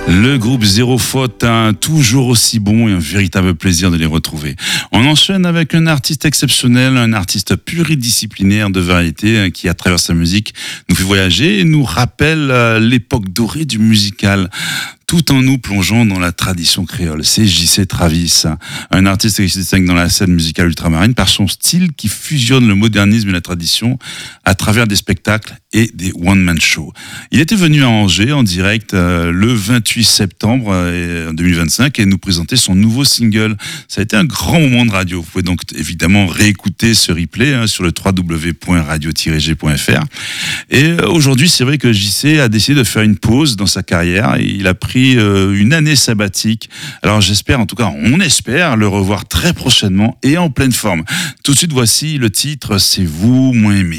Le groupe Zéro Faute, toujours aussi bon et un véritable plaisir de les retrouver. On enchaîne avec un artiste exceptionnel, un artiste pluridisciplinaire de variété qui, à travers sa musique, nous fait voyager et nous rappelle l'époque dorée du musical, tout en nous plongeant dans la tradition créole. C'est J.C. Travis, un artiste qui se distingue dans la scène musicale ultramarine par son style qui fusionne le modernisme et la tradition à travers des spectacles et des one-man shows. Il était venu à Angers en direct le 28 septembre 2025 et nous présentait son nouveau single. Ça a été un grand moment de radio. Vous pouvez donc évidemment réécouter ce replay sur le www.radio-g.fr. Et aujourd'hui, c'est vrai que JC a décidé de faire une pause dans sa carrière. Et il a pris une année sabbatique. Alors j'espère, en tout cas on espère le revoir très prochainement et en pleine forme. Tout de suite, voici le titre « C'est vous, moins aimé ».